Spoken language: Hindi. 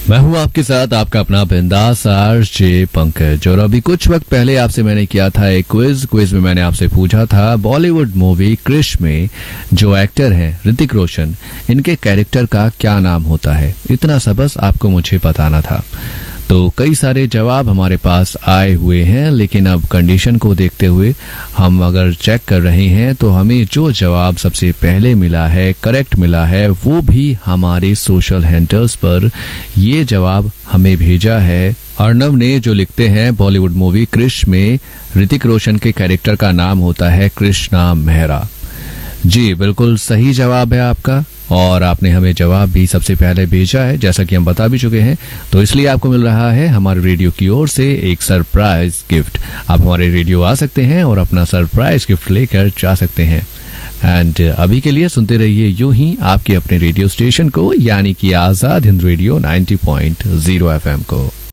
मैं हूँ आपके साथ आपका अपना बिंदास आरजे पंकज। और अभी कुछ वक्त पहले आपसे मैंने किया था एक क्विज में मैंने आपसे पूछा था बॉलीवुड मूवी क्रिश में जो एक्टर हैं ऋतिक रोशन, इनके कैरेक्टर का क्या नाम होता है। इतना सा बस आपको मुझे बताना था। तो कई सारे जवाब हमारे पास आए हुए हैं, लेकिन अब कंडीशन को देखते हुए हम अगर चेक कर रहे हैं तो हमें जो जवाब सबसे पहले मिला है, करेक्ट मिला है, वो भी हमारे सोशल हैंडल्स पर ये जवाब हमें भेजा है अर्नव ने, जो लिखते हैं बॉलीवुड मूवी क्रिश में ऋतिक रोशन के कैरेक्टर का नाम होता है कृष्णा मेहरा। जी बिल्कुल सही जवाब है आपका, और आपने हमें जवाब भी सबसे पहले भेजा है जैसा कि हम बता भी चुके हैं। तो इसलिए आपको मिल रहा है हमारे रेडियो की ओर से एक सरप्राइज गिफ्ट। आप हमारे रेडियो आ सकते हैं और अपना सरप्राइज गिफ्ट लेकर जा सकते हैं। एंड अभी के लिए सुनते रहिए यूं ही आपके अपने रेडियो स्टेशन को, यानी कि आजाद हिंद रेडियो 90.0 FM को।